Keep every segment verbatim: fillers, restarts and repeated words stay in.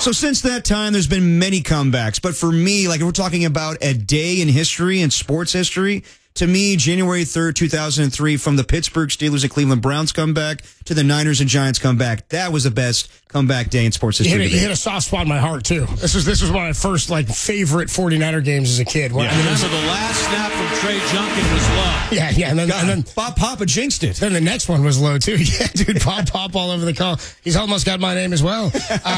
So since that time, there's been many comebacks. But for me, like if we're talking about a day in history and sports history, to me, January third, two thousand three, from the Pittsburgh Steelers and Cleveland Browns comeback to the Niners and Giants comeback, that was the best comeback day in sports history. You hit, a, you hit a soft spot in my heart, too. This was this was one of my first like favorite forty-niner games as a kid. Yeah. I mean, Remember, the last snap from Trey Junkin was low. Yeah, yeah. And then, God, and then Bob Papa jinxed it. Then the next one was low, too. Yeah, dude, Bob Pop all over the call. He's almost got my name as well.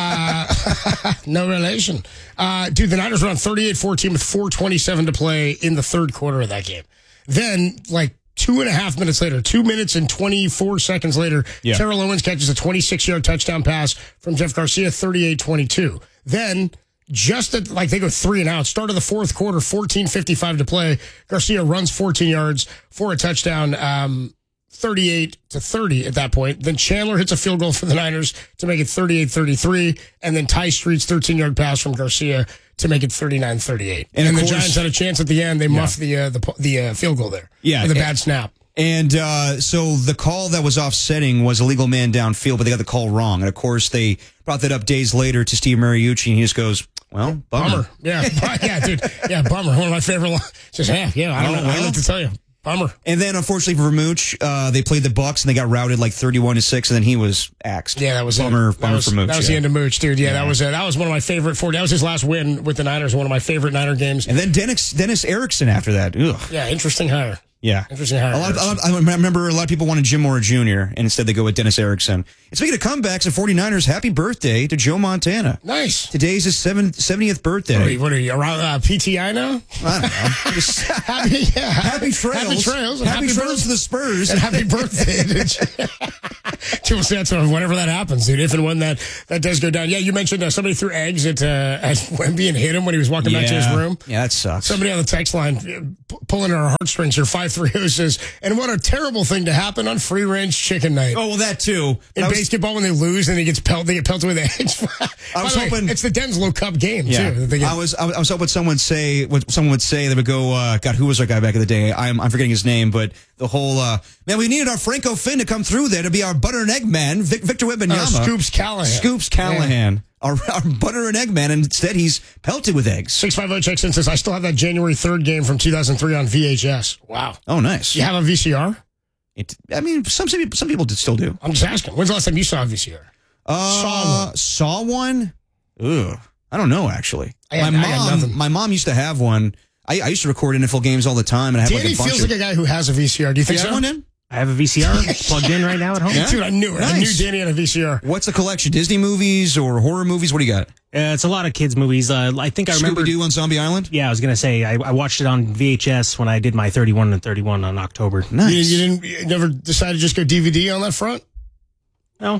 Uh, no relation. Uh, dude, the Niners were on thirty-eight fourteen with four twenty-seven to play in the third quarter of that game. Then, like, two and a half minutes later, two minutes and twenty-four seconds later, yeah. Terrell Owens catches a twenty-six-yard touchdown pass from Jeff Garcia, thirty-eight twenty-two. Then, just at, like, they go three and out, start of the fourth quarter, fourteen fifty-five to play. Garcia runs fourteen yards for a touchdown, um, thirty-eight to thirty at that point. Then Chandler hits a field goal for the Niners to make it thirty-eight thirty-three. And then Ty Street's thirteen-yard pass from Garcia to make it thirty-nine thirty-eight. And, and the course, Giants had a chance at the end. They yeah. muffed the uh, the the uh, field goal there. Yeah. With a and, bad snap. And uh, so the call that was offsetting was a legal man downfield, but they got the call wrong. And, of course, they brought that up days later to Steve Mariucci, and he just goes, well, bummer. Bummer. Yeah, yeah, dude. Yeah, bummer. One of my favorite lines. Just, yeah, yeah, I don't know. I don't know what to tell you. Bummer. And then, unfortunately for Vermooch, uh, they played the Bucks and they got routed like thirty-one to six, and then he was axed. Yeah, that was bummer. It. Bummer was, for Mooch. That was yeah. the end of Mooch, dude. Yeah, yeah, that was it. That was one of my favorite four. That was his last win with the Niners. One of my favorite Niner games. And then Dennis Dennis Erickson after that. Ugh. Yeah, interesting hire. Yeah. Interesting hire. A lot of, a lot, I remember a lot of people wanted Jim Mora Junior, and instead they go with Dennis Erickson. And speaking of comebacks, the forty-niners, happy birthday to Joe Montana. Nice. Today's his seventieth birthday. What are you, what are you around uh, P T I now? I don't know. Just happy, yeah. happy trails. Happy trails. Happy, happy trails to the Spurs. And happy birthday. Dude, that's whenever that happens, dude. If and when that, that does go down. Yeah, you mentioned uh, somebody threw eggs at, uh, at Wemby and hit him when he was walking yeah. back to his room. Yeah, that sucks. Somebody on the text line p- pulling at our heartstrings here, five three oh says, and what a terrible thing to happen on free range chicken night. Oh, well, that too. In was, basketball, when they lose and he gets pelted, they get pelted with eggs. I was By the hoping way, it's the Denslow Cup game yeah. too. That I was I was hoping someone would say what someone would say. They would go, uh, God, who was our guy back in the day? I'm I'm forgetting his name, but the whole uh, man, we needed our Franco Finn to come through there to be our butter and egg man, Vic, Victor Wembanyama. Uh, Scoops Callahan. Scoops Callahan. Yeah. Our, our butter and egg man, and instead he's pelted with eggs. six five zero checks in says, I still have that January third game from two thousand three on V H S. Wow. Oh, nice. You have a V C R? It, I mean, some some people, some people still do. I'm just asking. When's the last time you saw a V C R? Uh, saw one. Saw one? Ugh. I don't know, actually. I had, my I had mom, nothing. my mom used to have one. I, I used to record N F L games all the time, and I have Danny like a bunch feels of, like a guy who has a V C R. Do you think you so? have one in? I have a V C R plugged in right now at home. Yeah? Dude, I knew it. Nice. I knew Danny had a V C R. What's the collection? Disney movies or horror movies? What do you got? Uh, it's a lot of kids' movies. Uh, I think I remember. Scooby-Doo on Zombie Island? Yeah, I was going to say, I, I watched it on V H S when I did my thirty-one and thirty-one on October. Nice. You, you didn't you never decided to just go D V D on that front? No.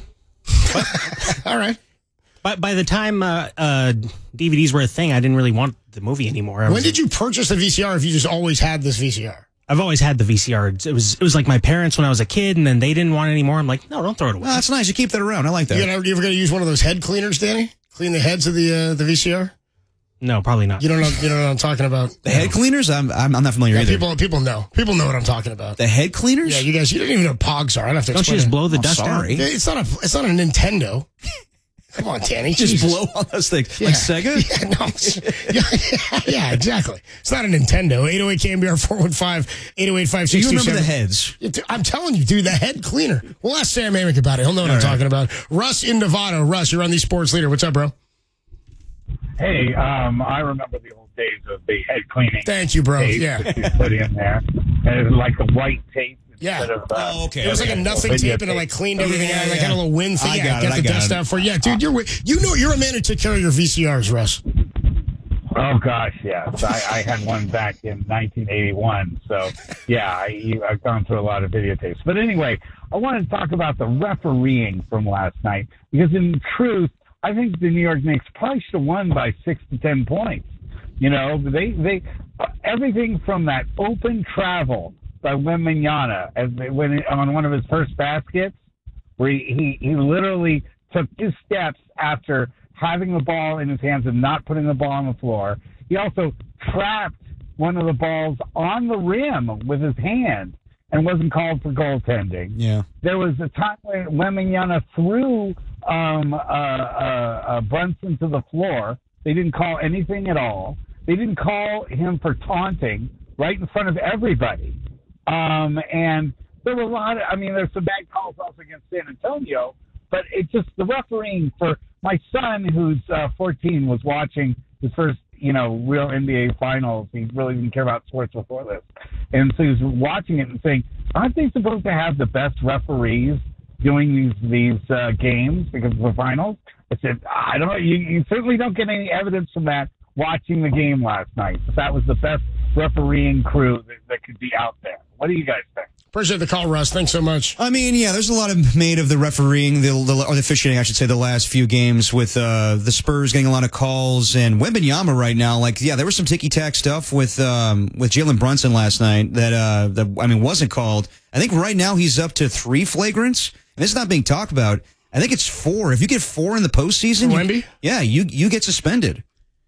All right. But by the time uh, uh, D V Ds were a thing, I didn't really want the movie anymore. I When was, did you purchase the V C R if you just always had this V C R? I've always had the V C R. It was it was like my parents when I was a kid, and then they didn't want it anymore. I'm like, no, don't throw it away. Oh, that's nice. You keep that around. I like that. You, gonna, you ever going to use one of those head cleaners, Danny? Clean the heads of the uh, the V C R? No, probably not. You don't know. You don't know what I'm talking about. The head cleaners? I'm I'm, I'm not familiar Yeah, either. people people know. People know what I'm talking about. The head cleaners? Yeah, you guys. You don't even know what Pogs are. I don't have to. Don't you explain just it. blow the Oh, dust sorry. out? Yeah, It's not a. It's not a Nintendo. Come on, Danny. Just Jesus. blow on those things. Yeah. Like Sega? Yeah, no, it's- yeah, yeah, exactly. It's not a Nintendo. eight oh eight K M B R four one five, eight oh eight, five Do six you two remember seven. the heads? Yeah, dude, I'm telling you, dude, the head cleaner. We'll ask Sam Amick about it. He'll know what All I'm right. talking about. Russ in Nevada. Russ, you're on the Sports Leader. What's up, bro? Hey, um, I remember the old days of the head cleaning. Thank you, bro. tape Yeah. that you put in there. And it was like the white tape Yeah. instead of. Uh, Oh, okay. It was like okay. a nothing Video tape, and it like cleaned everything Yeah, out, like yeah. had a little wind thing. I Yeah, got it, get I the got dust it. out for you. Yeah, dude, you're you know you're a man who took care of your V C Rs, Russ. Oh gosh, yes. I, I had one back in nineteen eighty-one. So yeah, I, I've gone through a lot of videotapes. But anyway, I wanted to talk about the refereeing from last night because, in truth, I think the New York Knicks probably should have won by six to ten points. You know, they they everything from that open travel by Wembanyama as when on one of his first baskets, where he, he he literally took two steps after having the ball in his hands and not putting the ball on the floor. He also trapped one of the balls on the rim with his hand and wasn't called for goaltending. Yeah. There was a time when Wembanyama threw um, uh, uh, uh, Brunson to the floor. They didn't call anything at all. They didn't call him for taunting right in front of everybody. Um, and there were a lot of, I mean, there's some bad calls also against San Antonio, but it's just the refereeing for my son, who's uh, fourteen, was watching his first, you know, real N B A finals. He really didn't care about sports before this. And so he was watching it and saying, aren't they supposed to have the best referees doing these, these uh, games because of the finals? I said, I don't know. You, you certainly don't get any evidence from that watching the game last night. But that was the best refereeing crew that, that could be out there. What do you guys think? Appreciate the call, Russ. Thanks so much. I mean, yeah, there's a lot of made of the refereeing, the, the or the officiating, I should say, the last few games with uh, the Spurs getting a lot of calls and Wembanyama right now. Like, yeah, there was some ticky-tack stuff with um, with Jalen Brunson last night that uh, that I mean wasn't called. I think right now he's up to three flagrants, and this is not being talked about. I think it's four. If you get four in the postseason, Wemby? You, yeah, you you get suspended.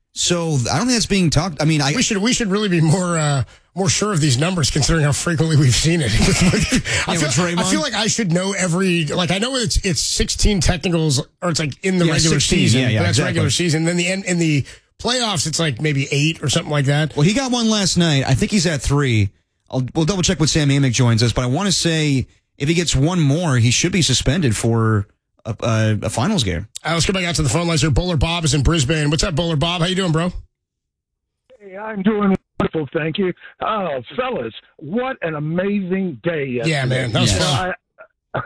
So I don't think that's being talked. I mean, I we should we should really be more uh, more sure of these numbers, considering how frequently we've seen it. I, yeah, feel, I feel like I should know every. Like I know it's it's sixteen technicals, or it's like in the yeah, regular sixteen, season. Yeah, yeah, that's exactly. regular season. Then the end in the playoffs, it's like maybe eight or something like that. Well, he got one last night. I think he's at three. I'll, we'll double check when Sam Amick joins us, but I want to say if he gets one more, he should be suspended for a, a, a finals game. All right, let's go back out to the phone lines here. Bowler Bob is in Brisbane. What's up, Bowler Bob? How you doing, bro? Hey, I'm doing wonderful, thank you. Oh, fellas, what an amazing day yesterday. Yeah, man, that was Yes. fun. I,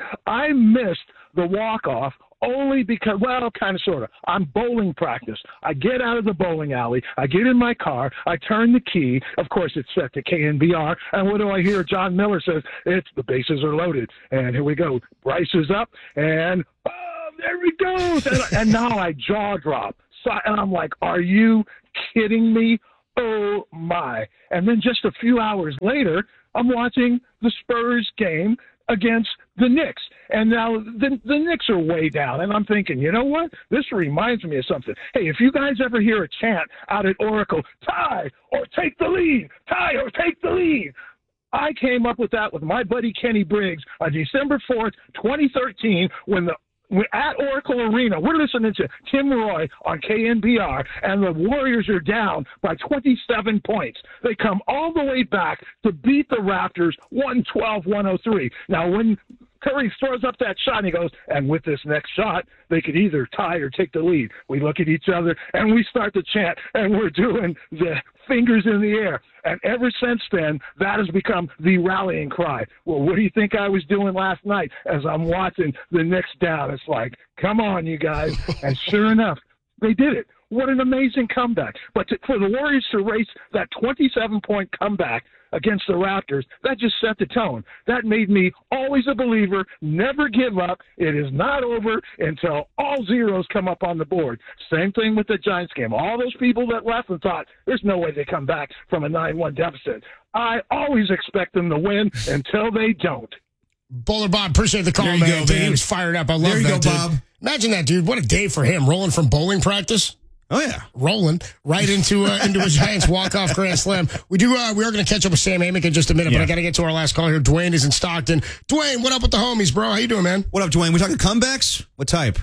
I missed the walk-off only because, well, kind of, sort of. I'm bowling practice. I get out of the bowling alley. I get in my car. I turn the key. Of course, it's set to K N B R. And what do I hear? John Miller says, it's the bases are loaded. And here we go. Bryce is up, and oh, there he goes. And, and now I jaw drop. So, and I'm like, are you kidding me? Oh, my. And then just a few hours later, I'm watching the Spurs game against the Knicks. And now the, the Knicks are way down. And I'm thinking, you know what? This reminds me of something. Hey, if you guys ever hear a chant out at Oracle, tie or take the lead, tie or take the lead. I came up with that with my buddy Kenny Briggs on December fourth, twenty thirteen, when the we're at Oracle Arena. We're listening to Tim Roy on K N B R, and the Warriors are down by twenty-seven points. They come all the way back to beat the Raptors one twelve to one oh three. Now, when Curry throws up that shot, and he goes, and with this next shot, they could either tie or take the lead. We look at each other, and we start to chant, and we're doing the fingers in the air. And ever since then, that has become the rallying cry. Well, what do you think I was doing last night as I'm watching the Knicks down? It's like, come on, you guys. And sure enough, they did it. What an amazing comeback. But to, for the Warriors to race that twenty-seven point comeback against the Raptors, that just set the tone. That made me always a believer, never give up. It is not over until all zeros come up on the board. Same thing with the Giants game. All those people that left and thought, there's no way they come back from a nine one deficit. I always expect them to win until they don't. Bowler Bob, appreciate the call, There you man. go, Dude, man. he was fired up. I love There you that, go, dude. Bob. Imagine that, dude. What a day for him, rolling from bowling practice. Oh, yeah. Rolling right into uh, into a Giants walk-off grand slam. We do. Uh, we are going to catch up with Sam Amick in just a minute, Yeah. but I got to get to our last call here. Dwayne is in Stockton. Dwayne, what up with the homies, bro? How you doing, man? What up, Dwayne? We talking comebacks? What type?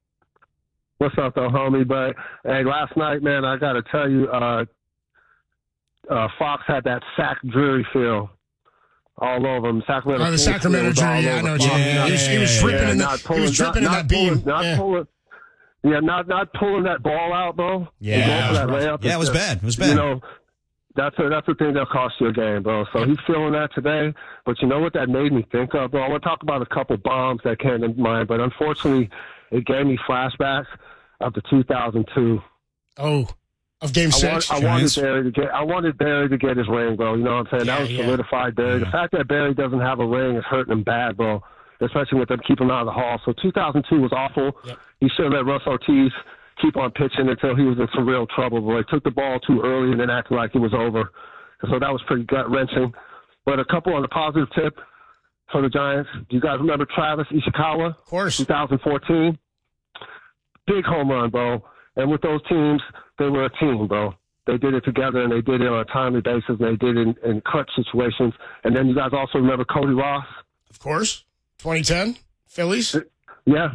What's up, though, homie? But, hey, last night, man, I got to tell you, uh, uh, Fox had that sack Drury feel all over him. Sacramento Oh, the Kings Sacramento was all Drury. Yeah, I over know what you Fox. mean. He was, he was Yeah, tripping yeah, in the, not he pulling- was tripping not- in that not beam. pulling- not yeah. pulling- Yeah, not not pulling that ball out, bro. Yeah. Going for that layup. Yeah, it was It's just, bad. It was bad. You know, that's a, that's the thing that cost you a game, bro. So he's feeling that today. But you know what that made me think of, bro? I want to talk about a couple bombs that came to mind, but unfortunately, it gave me flashbacks of the two thousand two. Oh, of game I, six. want, I wanted Barry to get. I wanted Barry to get his ring, bro. You know what I'm saying? Yeah, that was yeah. solidified Barry. The fact that Barry doesn't have a ring is hurting him bad, bro. Especially with them keeping him out of the hall. So two thousand two was awful. Yep. He should have let Russ Ortiz keep on pitching until he was in some real trouble, bro. He took the ball too early and then acted like it was over. So that was pretty gut wrenching. But a couple on the positive tip for the Giants. Do you guys remember Travis Ishikawa? Of course. twenty fourteen. Big home run, bro. And with those teams, they were a team, bro. They did it together, and they did it on a timely basis, and they did it in, in clutch situations. And then you guys also remember Cody Ross? Of course. twenty ten, Phillies. Yeah.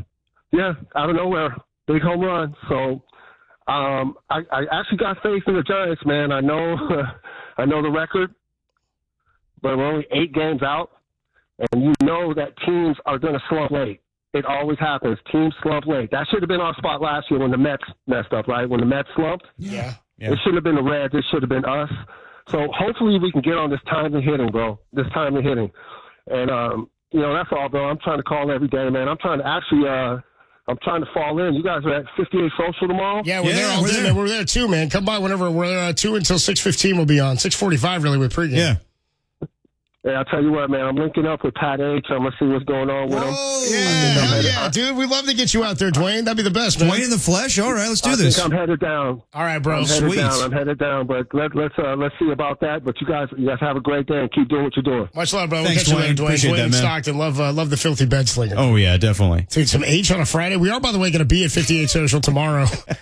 yeah, out of nowhere, big home run. So um, I, I actually got faith in the Giants, man. I know, I know the record, but we're only eight games out, and you know that teams are going to slump late. It always happens. Teams slump late. That should have been our spot last year when the Mets messed up, right? When the Mets slumped. Yeah. Yeah. It should have been the Reds. It should have been us. So hopefully we can get on this timely hitting, bro. This timely hitting. And, um, you know, that's all, bro. I'm trying to call every day, man. I'm trying to actually uh, – I'm trying to fall in. You guys are at fifty-eight Social tomorrow? Yeah, we're Yeah, there all we're day, there. man. We're there too, man. Come by whenever. We're uh, two until six fifteen we'll be on. six forty-five really with pregame. Yeah. Hey, I'll tell you what, man. I'm linking up with Pat H. I'm going to see what's going on with him. Whoa. Yeah, hell yeah, dude. We'd love to get you out there, Dwayne. That'd be the best, man. Dwayne in the flesh. All right, let's do I this. think I'm headed down. All right, bro. I'm headed Sweet. down. I'm headed down. But let, let's uh, let's see about that. But you guys, you guys have a great day and keep doing what you're doing. Much love, bro. We'll Thanks, catch you later, Dwayne. Dwayne. Appreciate Dwayne that, in man. Stockton. Love, uh, love the filthy bed slinging. Oh, yeah, definitely. Dude, some H on a Friday. We are, by the way, going to be at fifty-eight Social tomorrow.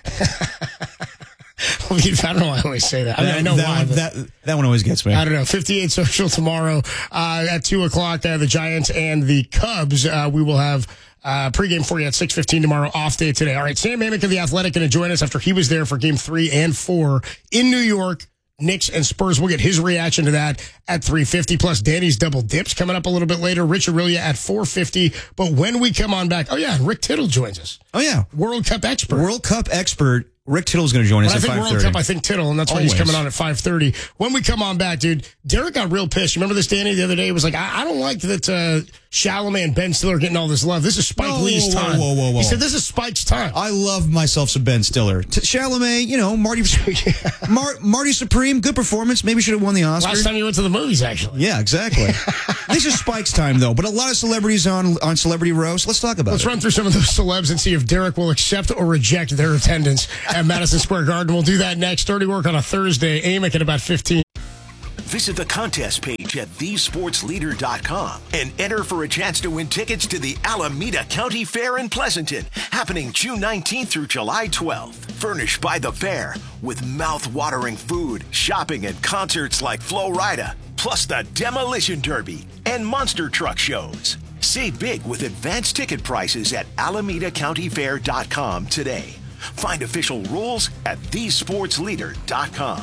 I don't know why I always say that. I, mean, I know that, why. one, but- that, that one always gets me. I don't know. fifty-eight Social tomorrow uh, at two o'clock. Uh, the Giants and the Cubs. Uh, we will have uh, pregame for you at six fifteen tomorrow. Off day today. All right. Sam Amick of The Athletic going to join us after he was there for game three and four in New York. Knicks and Spurs. We'll get his reaction to that at three fifty. Plus, Danny's double dips coming up a little bit later. Rich Aurelia at four fifty. But when we come on back, oh, yeah, Rick Tittle joins us. Oh, yeah. World Cup expert. World Cup expert Rick Tittle's going to join us When I at think five World thirty. Cup, I think Tittle, and that's why he's Always. coming on at five thirty. When we come on back, dude, Derek got real pissed. You remember this, Danny, the other day? He was like, I, I don't like that uh, Chalamet and Ben Stiller are getting all this love. This is Spike Whoa, Lee's whoa, time. whoa, whoa, whoa. He said, this is Spike's time. I love myself some Ben Stiller. T- Chalamet, you know, Marty Mar- Marty Supreme, good performance. Maybe should have won the Oscar. Last time you went to the movies, actually. Yeah, exactly. This is Spike's time, though. But a lot of celebrities on on Celebrity Roast. Let's talk about Let's it. run through some of those celebs and see if Derek will accept or reject their attendance at Madison Square Garden. We'll do that next. Dirty work on a Thursday. Amick at about fifteen. Visit the contest page at the sports leader dot com and enter for a chance to win tickets to the Alameda County Fair in Pleasanton, happening June nineteenth through July twelfth. Furnished by the fair with mouth-watering food, shopping, and concerts like Flo Rida, plus the Demolition Derby and monster truck shows. Save big with advanced ticket prices at alameda county fair dot com today. Find official rules at the sports leader dot com.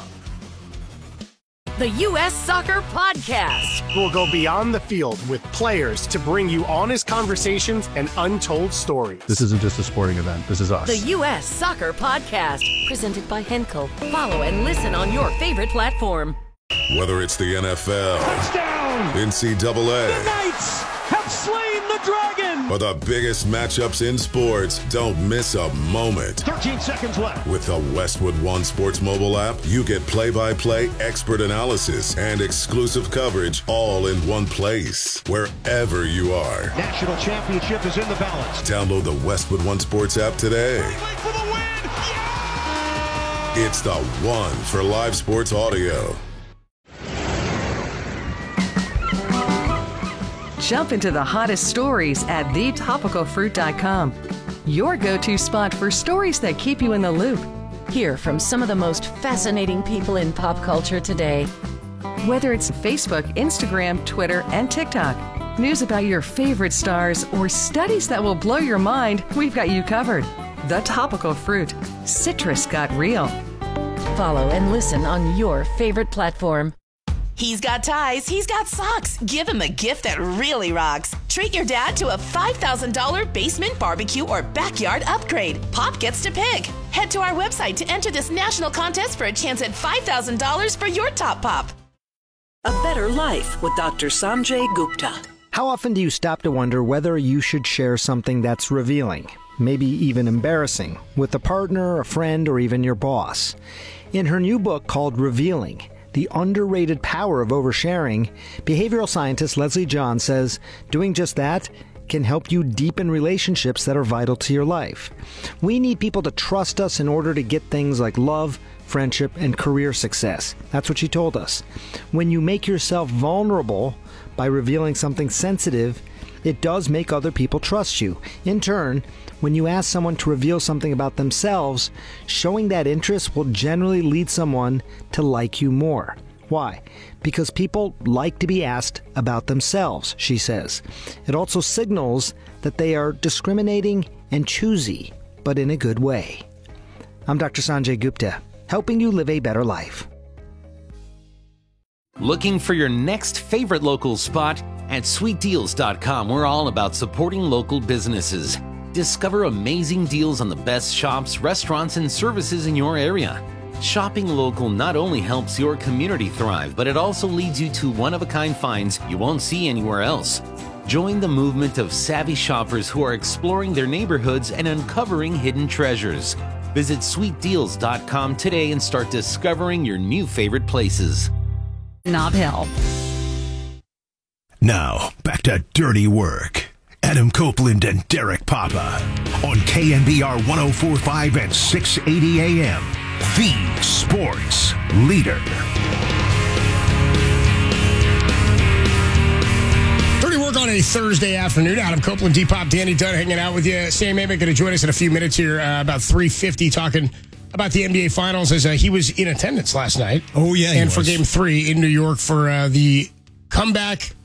The U S Soccer Podcast. We'll go beyond the field with players to bring you honest conversations and untold stories. This isn't just a sporting event. This is us. The U S Soccer Podcast. Presented by Henkel. Follow and listen on your favorite platform. Whether it's the N F L, Touchdown! N C double A, The Knights have slain the dragon! or the biggest matchups in sports, don't miss a moment. thirteen seconds left. With the Westwood One Sports mobile app, you get play-by-play expert analysis and exclusive coverage all in one place, wherever you are. National championship is in the balance. Download the Westwood One Sports app today. For the win! It's the one for live sports audio. Jump into the hottest stories at the topical fruit dot com. Your go-to spot for stories that keep you in the loop. Hear from some of the most fascinating people in pop culture today. Whether it's Facebook, Instagram, Twitter, and TikTok, news about your favorite stars, or studies that will blow your mind, we've got you covered. The Topical Fruit. Citrus got real. Follow and listen on your favorite platform. He's got ties, he's got socks. Give him a gift that really rocks. Treat your dad to a five thousand dollars basement, barbecue, or backyard upgrade. Pop gets to pick. Head to our website to enter this national contest for a chance at five thousand dollars for your top pop. A Better Life with Doctor Sanjay Gupta. How often do you stop to wonder whether you should share something that's revealing, maybe even embarrassing, with a partner, a friend, or even your boss? In her new book called Revealing, The Underrated Power of Oversharing, behavioral scientist Leslie John says doing just that can help you deepen relationships that are vital to your life. We need people to trust us in order to get things like love, friendship, and career success. That's what she told us. When you make yourself vulnerable by revealing something sensitive, it does make other people trust you. In turn, when you ask someone to reveal something about themselves, showing that interest will generally lead someone to like you more. Why? Because people like to be asked about themselves, she says. It also signals that they are discriminating and choosy, but in a good way. I'm Doctor Sanjay Gupta, helping you live a better life. Looking for your next favorite local spot? At sweet deals dot com, we're all about supporting local businesses. Discover amazing deals on the best shops, restaurants, and services in your area. Shopping local not only helps your community thrive, but it also leads you to one-of-a-kind finds you won't see anywhere else. Join the movement of savvy shoppers who are exploring their neighborhoods and uncovering hidden treasures. Visit sweet deals dot com today and start discovering your new favorite places. Nob Hill. Now, back to Dirty Work. Adam Copeland and Derek Papa on K N B R one oh four point five and six eighty A M. The Sports Leader. Dirty Work on a Thursday afternoon. Adam Copeland, D-Pop, Danny Dunn hanging out with you. Sam Amick going to join us in a few minutes here, uh, about three fifty, talking about the N B A Finals as uh, he was in attendance last night. Oh, yeah, And for Game three in New York for uh, the comeback,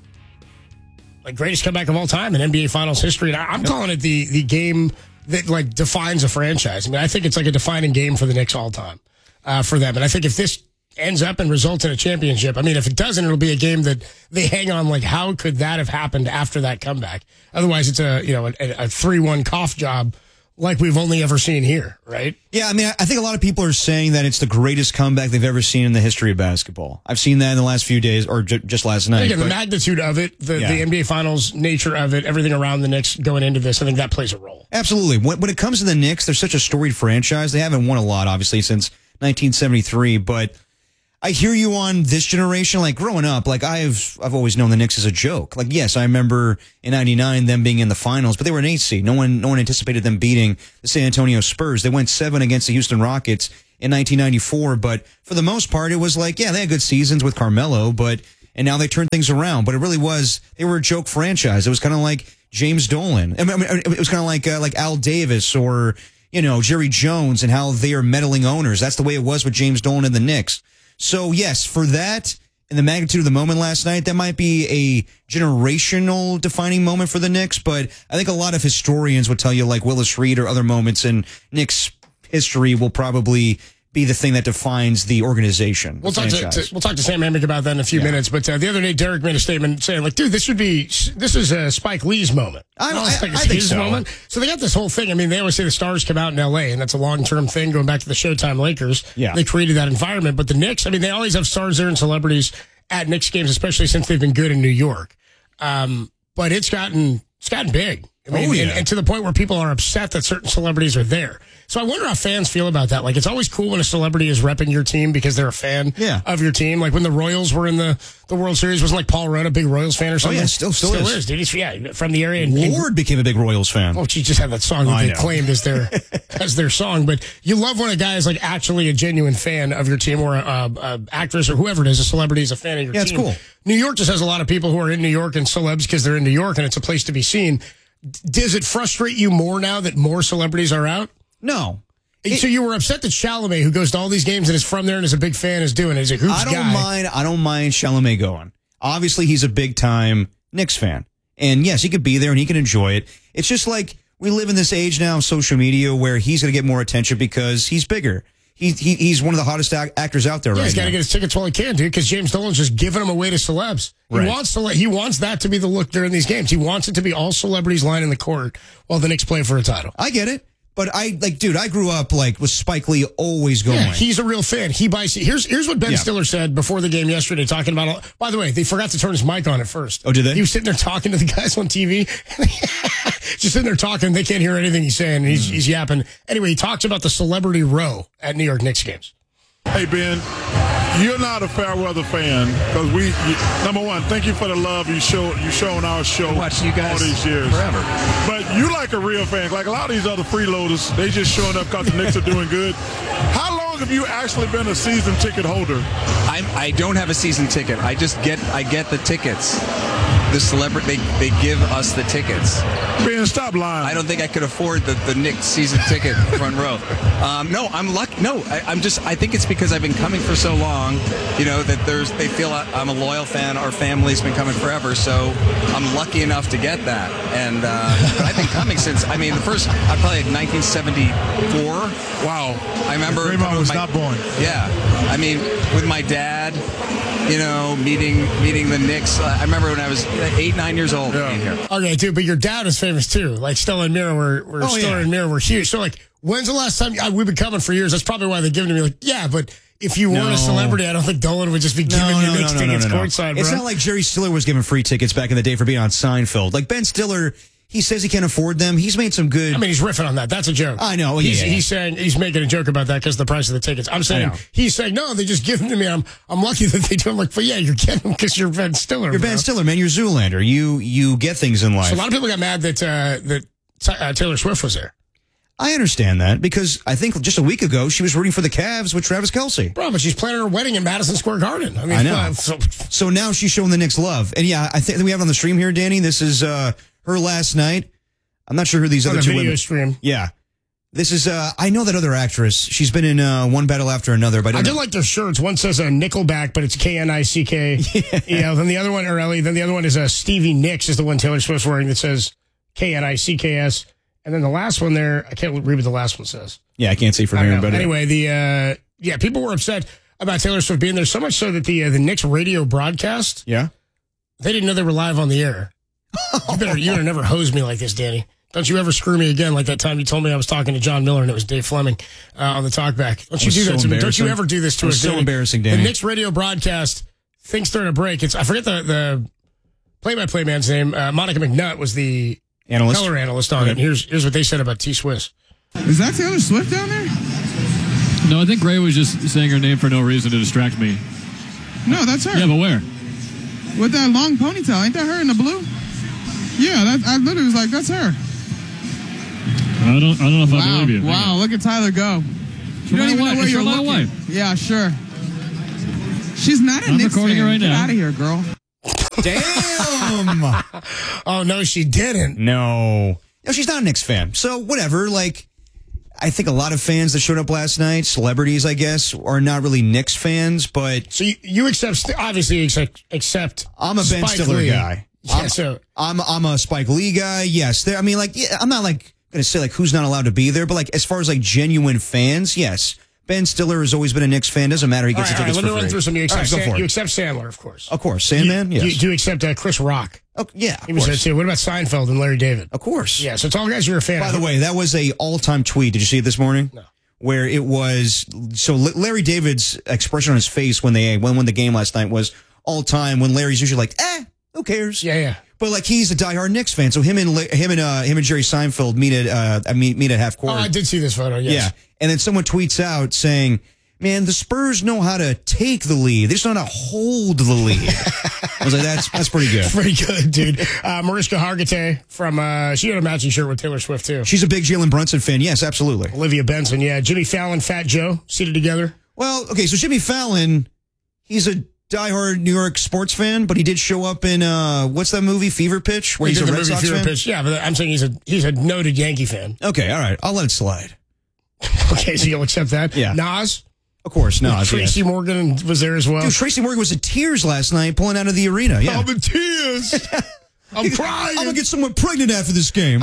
like greatest comeback of all time in N B A Finals history. And I, I'm calling it the the game that like defines a franchise. I mean, I think it's like a defining game for the Knicks all time uh, for them. And I think if this ends up and results in a championship, I mean, if it doesn't, it'll be a game that they hang on like, how could that have happened after that comeback? Otherwise, it's a you know a three one cough job like we've only ever seen here, right? Yeah, I mean, I think a lot of people are saying that it's the greatest comeback they've ever seen in the history of basketball. I've seen that in the last few days, or ju- just last night. Again, but, the magnitude of it, the, yeah. the N B A Finals nature of it, everything around the Knicks going into this, I think that plays a role. Absolutely. When, when it comes to the Knicks, they're such a storied franchise. They haven't won a lot, obviously, since nineteen seventy-three, but I hear you on this generation. Like growing up, like I've I've always known the Knicks as a joke. Like yes, I remember in ninety-nine them being in the finals, but they were an eight seed. No one no one anticipated them beating the San Antonio Spurs. They went seven against the Houston Rockets in nineteen ninety-four, but for the most part, it was like yeah, they had good seasons with Carmelo, but and now they turned things around. But it really was they were a joke franchise. It was kind of like James Dolan. I mean, it was kind of like uh, like Al Davis or you know Jerry Jones and how they are meddling owners. That's the way it was with James Dolan and the Knicks. So, yes, for that and the magnitude of the moment last night, that might be a generational defining moment for the Knicks. But I think a lot of historians would tell you, like Willis Reed or other moments in Knicks history will probably be the thing that defines the organization. We'll talk to, to we'll talk to Sam Amick about that in a few yeah. minutes. But uh, the other day, Derek made a statement saying, like, dude, this should be this is uh, Spike Lee's moment. I, I, I, like I think his so. Moment. So they got this whole thing. I mean, they always say the stars come out in L A, and that's a long term thing going back to the Showtime Lakers. Yeah. They created that environment. But the Knicks, I mean, they always have stars there and celebrities at Knicks games, especially since they've been good in New York. Um, but it's gotten it's gotten big. I mean, oh, yeah. and, and to the point where people are upset that certain celebrities are there. So I wonder how fans feel about that. Like, it's always cool when a celebrity is repping your team because they're a fan yeah. of your team. Like when the Royals were in the, the World Series, wasn't like Paul Rudd a big Royals fan or something? Oh, yeah, still, still, still is. is. Dude, he's, yeah, from the area. And, and, Lord became a big Royals fan. Oh, she just had that song that I they know. claimed as their as their song. But you love when a guy is like actually a genuine fan of your team, or a, a, a actress or whoever it is, a celebrity is a fan of your yeah, team. Yeah, it's cool. New York just has a lot of people who are in New York and celebs because they're in New York and it's a place to be seen. Does it frustrate you more now that more celebrities are out? No. It, so you were upset that Chalamet, who goes to all these games and is from there and is a big fan, is doing it. Is a hoops I don't guy. mind. I don't mind Chalamet going. Obviously, he's a big time Knicks fan, and yes, he could be there and he can enjoy it. It's just like we live in this age now of social media where he's going to get more attention because he's bigger. He, he he's one of the hottest act- actors out there yeah, right now. He's got to get his tickets while he can, dude, because James Dolan's just giving them away to celebs. He Right. wants to let, he wants that to be the look during these games. He wants it to be all celebrities lining the court while the Knicks play for a title. I get it. But I, like, dude, I grew up, like, with Spike Lee always going. Yeah, he's a real fan. He buys, here's, here's what Ben Yeah. Stiller said before the game yesterday, talking about, all, by the way, they forgot to turn his mic on at first. Oh, did they? He was sitting there talking to the guys on T V. Just sitting there talking. They can't hear anything he's saying. And he's, mm. he's yapping. Anyway, he talks about the celebrity row at New York Knicks games. Hey, Ben, you're not a fair weather fan because we, you, number one, thank you for the love you show you shown our show watching you guys all these years. Forever. But you like a real fan. Like a lot of these other freeloaders, they just showing up because the Knicks are doing good. How long have you actually been a season ticket holder? I'm, I don't have a season ticket. I just get I get the tickets. the celebrity, they, they give us the tickets. Man, stop lying. I don't think I could afford the, the Knicks season ticket front row. Um, no, I'm lucky. No, I, I'm just, I think it's because I've been coming for so long, you know, that there's, they feel I, I'm a loyal fan. Our family's been coming forever, so I'm lucky enough to get that. And uh, I've been coming since, I mean, the first, I probably like nineteen seventy-four. Wow. I remember. Draymond was my, not born. Yeah. I mean, with my dad, you know, meeting meeting the Knicks. I remember when I was eight, nine years old Yeah. being here. Okay, dude, but your dad is famous too. Like Stella and Mira were, were Oh, Stella yeah. and Mira were huge. So like, when's the last time I, we've been coming for years? That's probably why they're giving to me. Like, yeah, but if you weren't No. a celebrity, I don't think Dolan would just be giving you Knicks tickets courtside, bro. It's not like Jerry Stiller was giving free tickets back in the day for being on Seinfeld. Like Ben Stiller, he says he can't afford them. He's made some good. I mean, he's riffing on that. That's a joke. I know. He's, Yeah, yeah. he's saying he's making a joke about that because of the price of the tickets. I'm saying know. he's saying no, they just give them to me. I'm I'm lucky that they do. I'm like, but yeah, you're getting them because you're Ben Stiller. You're bro. Ben Stiller, man. You're Zoolander. You you get things in life. So a lot of people got mad that uh, that uh, Taylor Swift was there. I understand that because I think just a week ago she was rooting for the Cavs with Travis Kelce. Bro, but she's planning her wedding in Madison Square Garden. I mean, I know. uh, so, So now she's showing the Knicks love. And yeah, I think we have it on the stream here, Danny. This is uh, her last night. I'm not sure who these on other the two video women. stream. Yeah. This is, uh, I know that other actress. She's been in uh, one battle after another, but I I don't did know. like their shirts. One says a Nickelback, but it's K N I C K. You know, then the other one, or Ellie, then the other one is a Stevie Nicks is the one Taylor Swift's wearing that says K N I C K S. And then the last one there, I can't read what the last one says. Yeah, I can't see from I don't here. know. But Anyway, the uh, yeah, people were upset about Taylor Swift being there so much so that the uh, the Knicks radio broadcast, yeah, they didn't know they were live on the air. You better, you better never hose me like this, Danny. Don't you ever screw me again like that time you told me I was talking to John Miller and it was Dave Fleming uh, on the talkback. Don't you was do so that to me? Don't you embarrassing. ever do this to It was us, so Danny. embarrassing, Danny. The Knicks radio broadcast thinks they're in a break. It's I forget the the play-by-play man's name. Uh, Monica McNutt was the Analyst. color analyst on it. And here's here's what they said about T Swiss. Is that Taylor Swift down there? No, I think Gray was just saying her name for no reason to distract me. No, that's her. Yeah, but where? With that long ponytail. Ain't that her in the blue? Yeah, that, I literally was like, that's her. I don't I don't know if Wow. I believe you. Wow, look at Tyler go. You don't even know where It's you're your little looking. wife. Yeah, sure. She's not a I'm Knicks recording fan. it right Get now. out of here, girl. Damn. Oh, no, she didn't. No. No, she's not a Knicks fan. So whatever. Like, I think a lot of fans that showed up last night, celebrities, I guess, are not really Knicks fans, but. So you, you accept, obviously, you accept, accept I'm a Ben Spike Stiller Lee. guy. Yeah, I'm, so. I'm, I'm a Spike Lee guy. Yes. There, I mean, like, yeah, I'm not like going to say like who's not allowed to be there, but like as far as like genuine fans, yes. Ben Stiller has always been a Knicks fan. Doesn't matter. He All gets right, the all right, tickets let me for run free. through some. You accept, All right, go Sam- for it. you accept Sandler, of course. Of course. Sandman, You- yes. Do, do you accept uh, Chris Rock? Oh, yeah, of He was there course. too. What about Seinfeld and Larry David? Of course. Yeah, so it's all guys you're a fan By of. the way, that was a all-time tweet. Did you see it this morning? No. Where it was, so L- Larry David's expression on his face when they won, won the game last night was all-time, when Larry's usually like, eh, who cares? Yeah, yeah. But like he's a diehard Knicks fan, so him and La- him and uh, him and Jerry Seinfeld meet at uh, meet, meet at half court. Oh, I did see this photo, yes. Yeah, and then someone tweets out saying, "Man, the Spurs know how to take the lead. They just know how to hold the lead." I was like, "That's that's pretty good." Pretty good, dude. Uh, Mariska Hargitay from, uh, she had a matching shirt with Taylor Swift, too. She's a big Jalen Brunson fan. Yes, absolutely. Olivia Benson, yeah. Jimmy Fallon, Fat Joe, seated together. Well, okay, so Jimmy Fallon, he's a diehard New York sports fan, but he did show up in uh, what's that movie, Fever Pitch, where He he's did a the Red movie Sox Fever fan. Pitch. Yeah, but I'm saying he's a he's a noted Yankee fan. Okay, all right, I'll let it slide. Okay, so you'll accept that. Yeah. Nas? Of course, Nas. Tracy yes. Morgan was there as well. Dude, Tracy Morgan was in tears last night pulling out of the arena. Yeah. I'm in tears. I'm crying. I'm going to get someone pregnant after this game.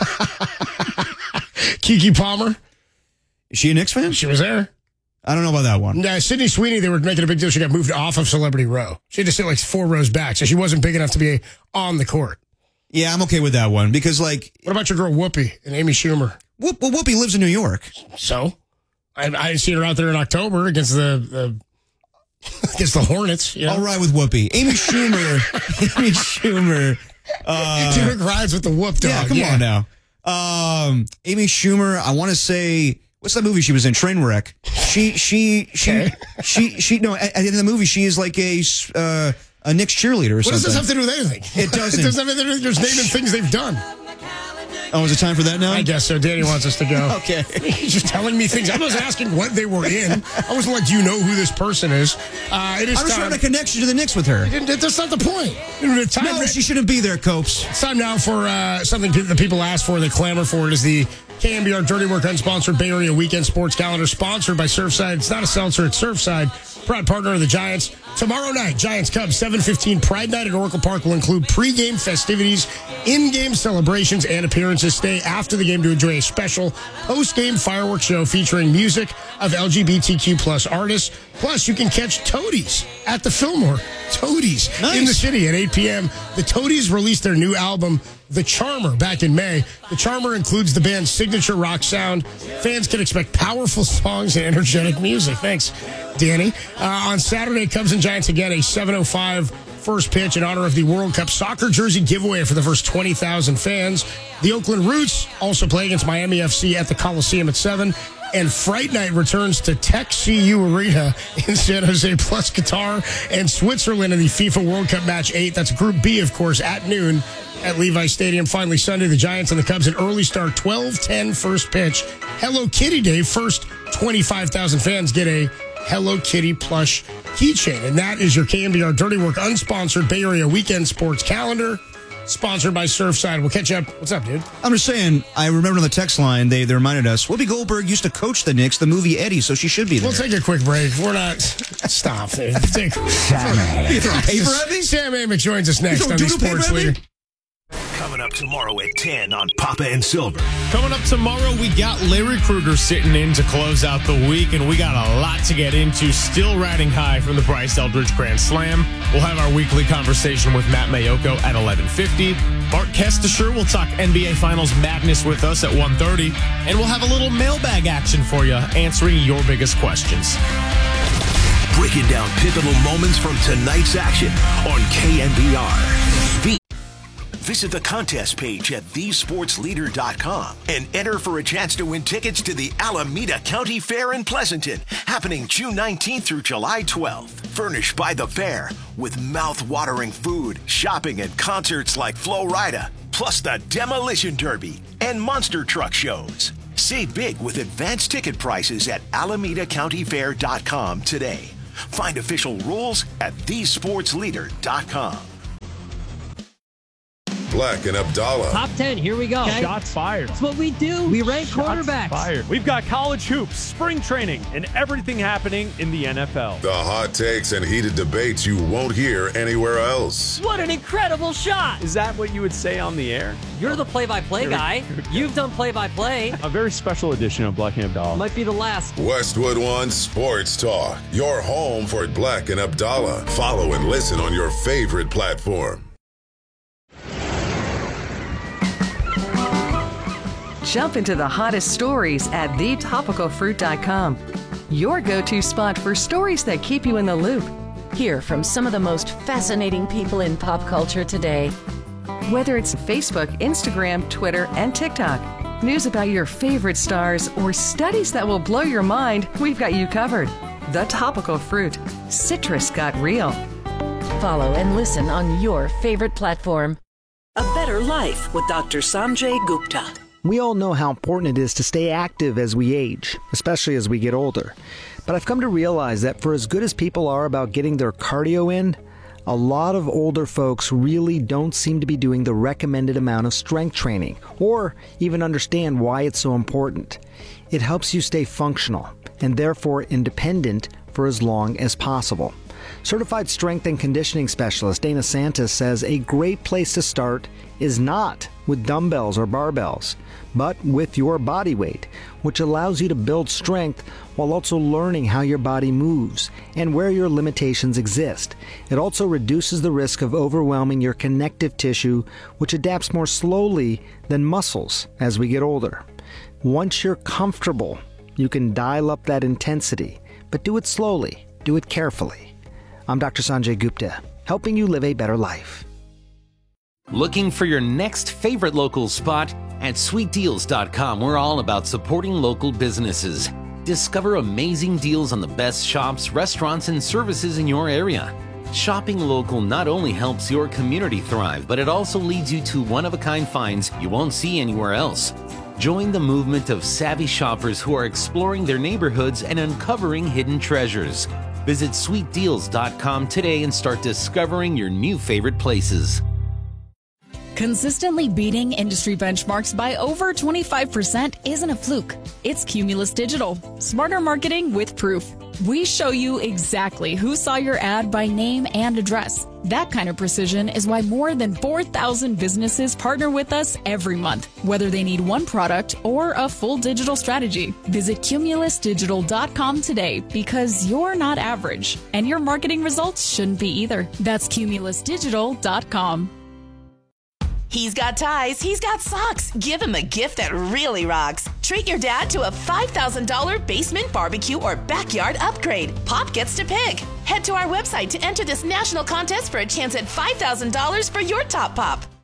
Kiki Palmer? Is she a Knicks fan? She was there. I don't know about that one. Uh, Sydney Sweeney, they were making a big deal. She got moved off of Celebrity Row. She had to sit like four rows back, so she wasn't big enough to be on the court. Yeah, I'm okay with that one because, like... What about your girl Whoopi and Amy Schumer? Whoop, well, Whoopi lives in New York. So? I, I seen her out there in October against the... the against the Hornets. You know? All right with Whoopi. Amy Schumer... Amy Schumer... Uh, Derek rides with the whoop dog. Yeah, come yeah. on now. Um, Amy Schumer, I want to say... What's that movie she was in? Trainwreck. She, she, she, Okay. she, she, no, at, at the end of the movie, she is like a, uh, a Knicks cheerleader or What something. does this have to do with anything? It doesn't. It doesn't have anything to do with just naming things they've done. Oh, is it time for that now? I guess so. Danny wants us to go. Okay. He's just telling me things. I was asking what they were in. I wasn't like, do you know who this person is? Uh, it is I was time. trying to connect you to the Knicks with her. That's not the point. The time no, she shouldn't be there, Copes. It's time now for uh, something the people ask for, they clamor for. It is the K N B R Dirty Work Unsponsored Bay Area Weekend Sports Calendar, sponsored by Surfside. It's not a seltzer, it's Surfside, proud partner of the Giants. Tomorrow night, Giants Cubs, seven fifteen Pride Night at Oracle Park will include pregame festivities, in-game celebrations, and appearances. Stay after the game to enjoy a special post-game fireworks show featuring music of L G B T Q plus artists. Plus, you can catch Toadies at the Fillmore. Toadies nice. In the city at eight p.m. The Toadies released their new album, The Charmer, back in May. The Charmer includes the band's signature rock sound. Fans can expect powerful songs and energetic music. Thanks, Danny. Uh, on Saturday, Cubs and Giants again, a seven oh five first pitch in honor of the World Cup soccer jersey giveaway for the first twenty thousand fans. The Oakland Roots also play against Miami F C at the Coliseum at seven. And Fright Night returns to Tech C U Arena in San Jose, plus Qatar and Switzerland in the FIFA World Cup Match eight. That's Group B, of course, at noon at Levi Stadium. Finally, Sunday, the Giants and the Cubs, an early start, twelve ten first pitch. Hello Kitty Day. First twenty-five thousand fans get a Hello Kitty plush keychain. And that is your K N B R Dirty Work unsponsored Bay Area Weekend Sports Calendar, sponsored by Surfside. We'll catch you up. What's up, dude? I'm just saying, I remember on the text line, they, they reminded us, Whoopi Goldberg used to coach the Knicks, the movie Eddie, so she should be there. We'll take a quick break. We're not... Stop. Take, Sam You throwing paper at me? Sam Amick joins us next on the Sports Leader. Coming up tomorrow at ten on Papa and Silver. Coming up tomorrow, we got Larry Krueger sitting in to close out the week, and we got a lot to get into. Still riding high from the Bryce Eldridge Grand Slam. We'll have our weekly conversation with Matt Mayoko at eleven fifty. Bart Kestisher will talk N B A Finals madness with us at one thirty, and we'll have a little mailbag action for you, answering your biggest questions. Breaking down pivotal moments from tonight's action on K N B R. The Visit the contest page at the sports leader dot com and enter for a chance to win tickets to the Alameda County Fair in Pleasanton, happening June nineteenth through July twelfth. Furnished by the fair with mouth-watering food, shopping, and concerts like Flo Rida, plus the Demolition Derby and monster truck shows. Save big with advanced ticket prices at alameda county fair dot com today. Find official rules at the sports leader dot com. Black and Abdallah. Top ten, here we go. Okay. Shots fired. That's what we do. We rank Shots quarterbacks. Fired. We've got college hoops, spring training, and everything happening in the N F L. The hot takes and heated debates you won't hear anywhere else. What an incredible shot. Is that what you would say on the air? You're the play-by-play guy. You've done play-by-play. A very special edition of Black and Abdallah. Might be the last. Westwood One Sports Talk. Your home for Black and Abdallah. Follow and listen on your favorite platform. Jump into the hottest stories at the topical fruit dot com. Your go-to spot for stories that keep you in the loop. Hear from some of the most fascinating people in pop culture today. Whether it's Facebook, Instagram, Twitter, and TikTok, news about your favorite stars, or studies that will blow your mind, we've got you covered. The Topical Fruit. Citrus got real. Follow and listen on your favorite platform. A Better Life with Doctor Sanjay Gupta. We all know how important it is to stay active as we age, especially as we get older. But I've come to realize that for as good as people are about getting their cardio in, a lot of older folks really don't seem to be doing the recommended amount of strength training, or even understand why it's so important. It helps you stay functional, and therefore independent for as long as possible. Certified strength and conditioning specialist Dana Santis says a great place to start is not with dumbbells or barbells, but with your body weight, which allows you to build strength while also learning how your body moves and where your limitations exist. It also reduces the risk of overwhelming your connective tissue, which adapts more slowly than muscles as we get older. Once you're comfortable, you can dial up that intensity, but do it slowly, do it carefully. I'm Doctor Sanjay Gupta, helping you live a better life. Looking for your next favorite local spot? At sweet deals dot com, we're all about supporting local businesses. Discover amazing deals on the best shops, restaurants, and services in your area. Shopping local not only helps your community thrive, but it also leads you to one-of-a-kind finds you won't see anywhere else. Join the movement of savvy shoppers who are exploring their neighborhoods and uncovering hidden treasures. Visit sweet deals dot com today and start discovering your new favorite places. Consistently beating industry benchmarks by over twenty-five percent isn't a fluke. It's Cumulus Digital. Smarter marketing with proof. We show you exactly who saw your ad by name and address. That kind of precision is why more than four thousand businesses partner with us every month, whether they need one product or a full digital strategy. Visit cumulus digital dot com today because you're not average, and your marketing results shouldn't be either. That's cumulus digital dot com. He's got ties, he's got socks. Give him a gift that really rocks. Treat your dad to a five thousand dollars basement barbecue or backyard upgrade. Pop gets to pick. Head to our website to enter this national contest for a chance at five thousand dollars for your top pop.